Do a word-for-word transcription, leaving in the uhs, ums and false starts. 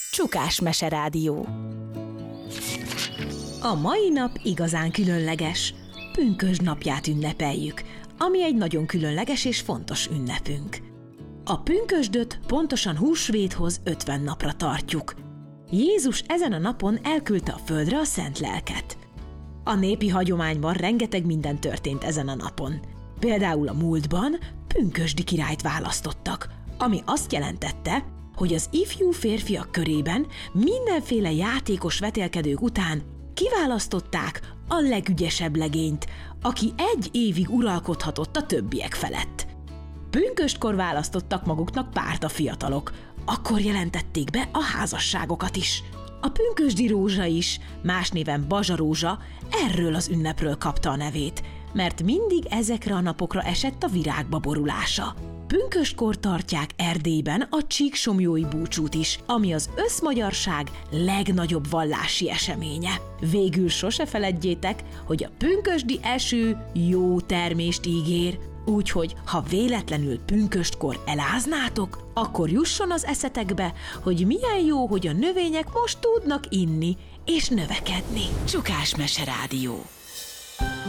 Csukás Meserádió. A mai nap igazán különleges. Pünkösd napját ünnepeljük, ami egy nagyon különleges és fontos ünnepünk. A pünkösdöt pontosan húsvéthoz ötven napra tartjuk. Jézus ezen a napon elküldte a földre a szent lelket. A népi hagyományban rengeteg minden történt ezen a napon. Például a múltban pünkösdi királyt választottak, ami azt jelentette, hogy az ifjú férfiak körében mindenféle játékos vetélkedők után kiválasztották a legügyesebb legényt, aki egy évig uralkodhatott a többiek felett. Pünköstkor választottak maguknak párt a fiatalok, akkor jelentették be a házasságokat is. A pünkösdi rózsa is, más néven bazsarózsa, erről az ünnepről kapta a nevét, mert mindig ezekre a napokra esett a virágba borulása. Pünköstkor tartják Erdélyben a csíksomlyói búcsút is, ami az összmagyarság legnagyobb vallási eseménye. Végül sose feledjétek, hogy a pünkösdi eső jó termést ígér, úgyhogy ha véletlenül pünköstkor eláznátok, akkor jusson az eszetekbe, hogy milyen jó, hogy a növények most tudnak inni és növekedni. Csukás Meserádió.